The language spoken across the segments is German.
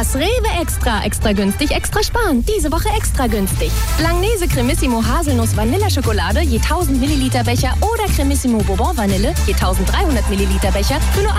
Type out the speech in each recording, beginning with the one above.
Das Rewe Extra. Extra günstig, extra sparen. Diese Woche extra günstig. Langnese Cremissimo Haselnuss Vanilleschokolade je 1000 Milliliter Becher oder Cremissimo Bourbon Vanille je 1300 Milliliter Becher für nur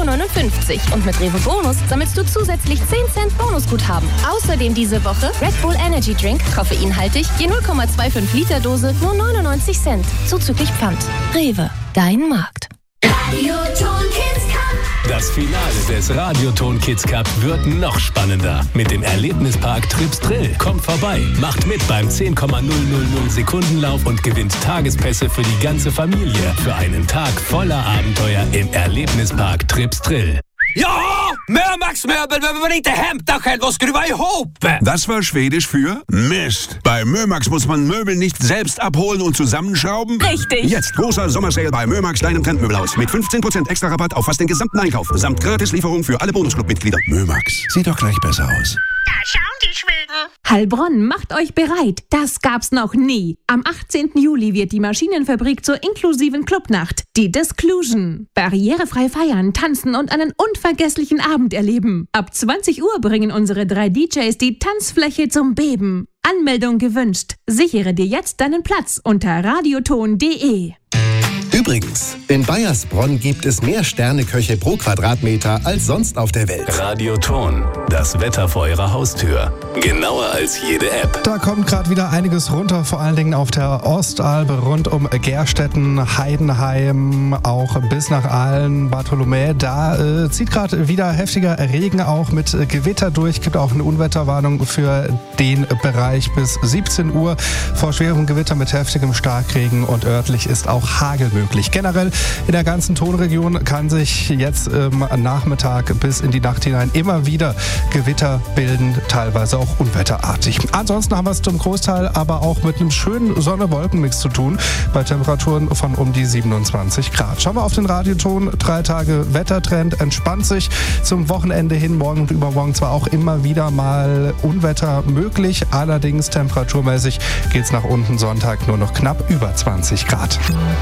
1,59 €. Und mit Rewe Bonus sammelst du zusätzlich 10 Cent Bonusguthaben. Außerdem diese Woche Red Bull Energy Drink, koffeinhaltig, je 0,25 Liter Dose, nur 99 Cent. Zuzüglich Pfand. Rewe, dein Markt. Radioton Kids Cup. Das Finale des Radioton Kids Cup wird noch spannender. Mit dem Erlebnispark Trips Drill. Kommt vorbei, macht mit beim 10,000 Sekundenlauf und gewinnt Tagespässe für die ganze Familie. Für einen Tag voller Abenteuer im Erlebnispark Trips Drill. Ja, Mömax-Möbel behöver man inte hämta själv och skruva ihop. Das war Schwedisch für Mist. Bei Mömax muss man Möbel nicht selbst abholen und zusammenschrauben. Richtig. Jetzt großer Sommersale bei Mömax, deinem Trendmöbelhaus. Mit 15% extra Rabatt auf fast den gesamten Einkauf. Samt Gratislieferung für alle Bonusclub-Mitglieder. Mömax, sieht doch gleich besser aus. Da schauen die Schweden. Heilbronn, macht euch bereit. Das gab's noch nie. Am 18. Juli wird die Maschinenfabrik zur inklusiven Clubnacht, die Disclusion. Barrierefrei feiern, tanzen und einen unvergesslichen Abend erleben. Ab 20 Uhr bringen unsere 3 DJs die Tanzfläche zum Beben. Anmeldung gewünscht. Sichere dir jetzt deinen Platz unter radioton.de. Übrigens, in Baiersbronn gibt es mehr Sterneköche pro Quadratmeter als sonst auf der Welt. Radioton, das Wetter vor Ihrer Haustür. Genauer als jede App. Da kommt gerade wieder einiges runter, vor allen Dingen auf der Ostalb rund um Gerstetten, Heidenheim, auch bis nach Aalen, Bartholomä. Da zieht gerade wieder heftiger Regen auch mit Gewitter durch. Gibt auch eine Unwetterwarnung für den Bereich bis 17 Uhr. Vor schwerem Gewitter mit heftigem Starkregen und örtlich ist auch Hagel möglich. Generell in der ganzen Tonregion kann sich jetzt am Nachmittag bis in die Nacht hinein immer wieder Gewitter bilden, teilweise auch unwetterartig. Ansonsten haben wir es zum Großteil aber auch mit einem schönen Sonne-Wolken-Mix zu tun, bei Temperaturen von um die 27 Grad. Schauen wir auf den Radioton. 3 Tage Wettertrend entspannt sich zum Wochenende hin. Morgen und übermorgen zwar auch immer wieder mal Unwetter möglich, allerdings temperaturmäßig geht es nach unten. Sonntag nur noch knapp über 20 Grad.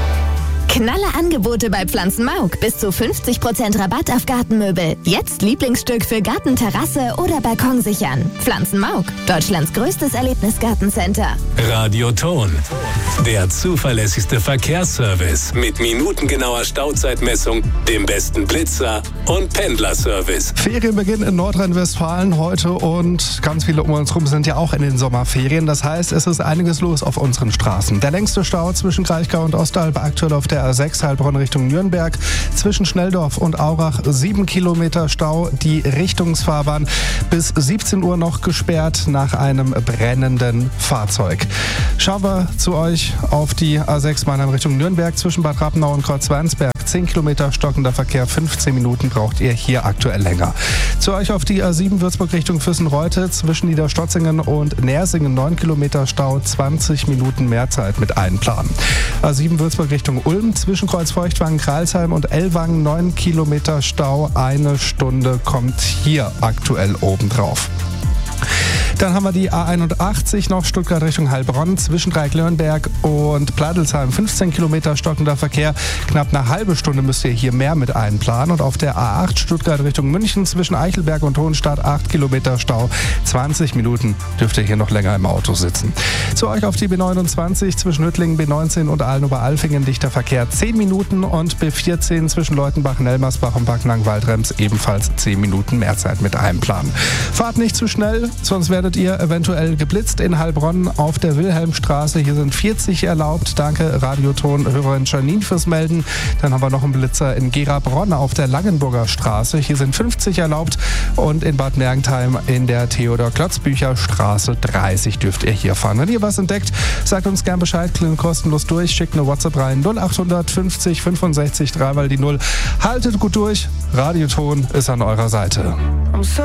Knalle Angebote bei Pflanzenmauk. Bis zu 50% Rabatt auf Gartenmöbel. Jetzt Lieblingsstück für Garten, Terrasse oder Balkon sichern. Pflanzenmauk, Deutschlands größtes Erlebnisgartencenter. Radioton, der zuverlässigste Verkehrsservice mit minutengenauer Stauzeitmessung, dem besten Blitzer und Pendlerservice. Ferienbeginn in Nordrhein-Westfalen heute und ganz viele um uns herum sind ja auch in den Sommerferien. Das heißt, es ist einiges los auf unseren Straßen. Der längste Stau zwischen Kraichgau und Ostalb aktuell auf der A6 Heilbronn Richtung Nürnberg. Zwischen Schnelldorf und Aurach 7 Kilometer Stau. Die Richtungsfahrbahn bis 17 Uhr noch gesperrt nach einem brennenden Fahrzeug. Schauen wir zu euch auf die A6 Mannheim Richtung Nürnberg zwischen Bad Rappenau und Kreuzwernsberg. 10 Kilometer stockender Verkehr, 15 Minuten braucht ihr hier aktuell länger. Zu euch auf die A7 Würzburg Richtung Füssenreute zwischen Niederstotzingen und Nersingen 9 Kilometer Stau, 20 Minuten mehr Zeit mit einplanen. A7 Würzburg Richtung Ulm zwischen Kreuzfeuchtwangen, Kralsheim und Ellwangen 9 Kilometer Stau, 1 Stunde kommt hier aktuell obendrauf. Dann haben wir die A81 noch Stuttgart Richtung Heilbronn zwischen Dreieck-Lörnberg und Pladelsheim 15 Kilometer stockender Verkehr. Knapp eine halbe Stunde müsst ihr hier mehr mit einplanen. Und auf der A8 Stuttgart Richtung München zwischen Eichelberg und Hohenstadt 8 Kilometer Stau. 20 Minuten dürft ihr hier noch länger im Auto sitzen. Zu euch auf die B29 zwischen Hüttlingen, B19 und Aalen-Oberalfingen dichter Verkehr 10 Minuten und B14 zwischen Leutenbach, Nelmersbach und Backnang-Waldrems ebenfalls 10 Minuten mehr Zeit mit einplanen. Fahrt nicht zu schnell, sonst werdet ihr eventuell geblitzt in Heilbronn auf der Wilhelmstraße. Hier sind 40 erlaubt. Danke Radioton-Hörerin Janine fürs Melden. Dann haben wir noch einen Blitzer in Gera-Bronn auf der Langenburger Straße. Hier sind 50 erlaubt. Und in Bad Mergentheim in der Theodor-Klotzbücher-Straße 30 dürft ihr hier fahren. Wenn ihr was entdeckt, sagt uns gern Bescheid, klingt kostenlos durch. Schickt eine WhatsApp rein 0800 50 65 3 mal die 0. Haltet gut durch. Radioton ist an eurer Seite.